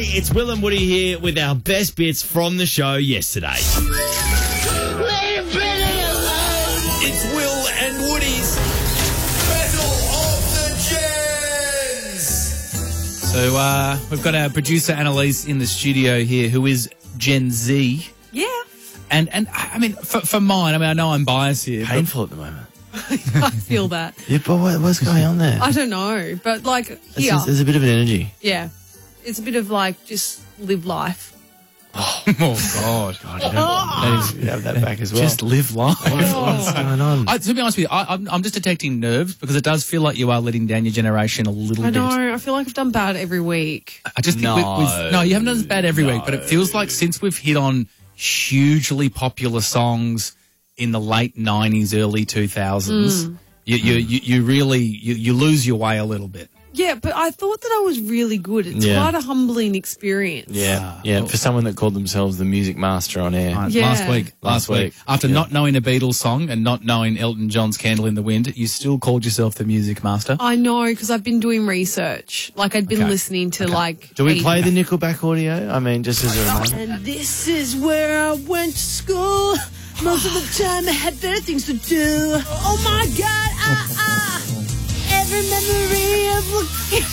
G'day, it's Will and Woody here with our best bits from the show yesterday. Leave Britney alone! It's Will and Woody's Battle of the Gens. So we've got our producer Annalise in the studio here, who is Gen Z. Yeah. And I mean, for mine, I mean, I know I'm biased here. Painful at the moment. I feel that. Yeah, but what's going on there? I don't know, but like here, There's a bit of an energy. yeah, it's a bit of like just live life. Oh, God. You have that back as well. Just live life. What's going on? To be honest with you, I'm just detecting nerves because it does feel like you are letting down your generation a little I bit. know. I feel like I've done bad every week. I just think no, you haven't done as bad every week, but it feels like since we've hit on hugely popular songs in the late 90s, early 2000s, you really lose your way a little bit. Yeah, but I thought that I was really good. It's Yeah. quite a humbling experience. Yeah, for someone that called themselves the music master on air. Right, Yeah. Last week, after not knowing a Beatles song and not knowing Elton John's Candle in the Wind, you still called yourself the music master. I know, because I've been doing research. Like I'd been listening to like. Do we play the Nickelback audio? I mean, just as a reminder. And this is where I went to school. Most of the time I had better things to do. Oh my God, every memory of looking.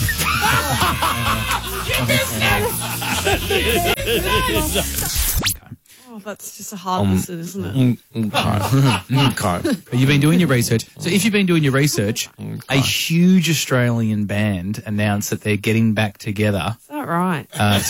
Oh, that's just a hard listen, isn't it? Okay. But you've been doing your research. So if you've been doing your research, a huge Australian band announced that they're getting back together Is that right?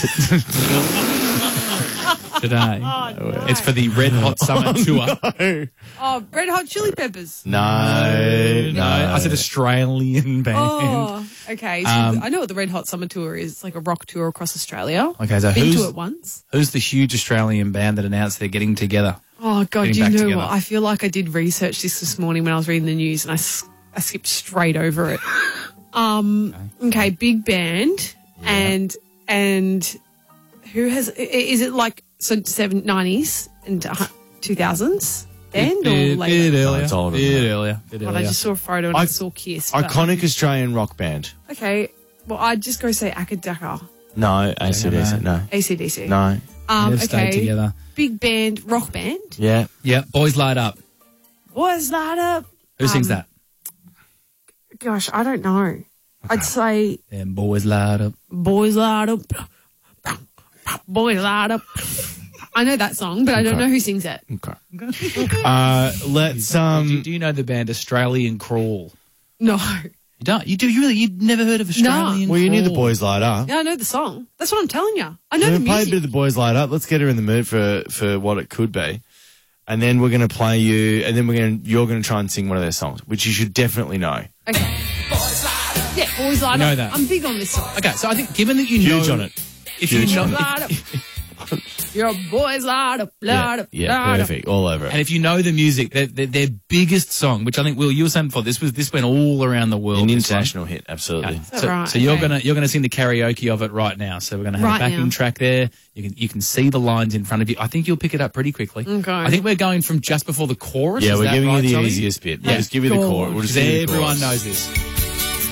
today. It's for the Red Hot Summer Tour. Oh, Red Hot Chili Peppers. No. I said Australian band. Oh, okay. So I know what the Red Hot Summer Tour is. It's like a rock tour across Australia. Okay, so Been to it once. who's the huge Australian band that announced they're getting together? Oh, God, Getting do you back know together. what? I feel like I did research this morning when I was reading the news and I skipped straight over it. Okay, big band and who has, is it like, so 90s and 2000s band or later? Bit earlier. it's older than Bit that. earlier. But I just saw a photo and I saw Kiss. but- Iconic Australian rock band. Okay, well, I'd just go say Akadaka, No, AC/DC. No. AC/DC. No. They've stayed together. Big band, rock band. Yeah. Yeah, Boys Light Up. Boys Light Up. Who sings that? Gosh, I don't know. I'd say Them Boys Light Up. Boys Light Up. Boys Light Up. I know that song, but I don't know who sings it. Okay. Let's Do you know the band Australian Crawl? No. You don't? You do? You really? You'd never heard of Australian Crawl? Well, you knew the Boys Light Up. Yeah, I know the song. That's what I'm telling you. I know We're the gonna play a music. bit of the Boys Light Up. Let's get her in the mood for what it could be, and then we're going to play you, and then you're going to try and sing one of their songs, which you should definitely know. Okay. Yeah, Boys Light Up. know that. I'm big on this song. Okay, so I think given that you Huge know... on it. If Huge you know, on it. Light Up. Your boys light up, light up, Yeah, light up. perfect. All over it. and if you know the music, their biggest song, which I think, Will, you were saying before, this went all around the world. An this one. international hit, absolutely. Okay. that So, right? so you're Okay. gonna sing the karaoke of it right now. So we're gonna have Right a backing now. track there. You can see the lines in front of you. I think you'll pick it up pretty quickly. Okay. I think we're going from just before the chorus. Yeah, Is we're that giving right, you the Tommy? easiest bit. Yeah. Just give you the Cool. chorus. We'll just Because give you the everyone chorus. knows this.